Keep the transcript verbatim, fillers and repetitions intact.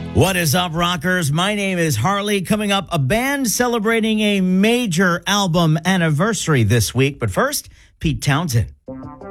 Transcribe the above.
What is up, rockers? My name is Harley. Coming up, a band celebrating a major album anniversary this week. But first, Pete Townsend.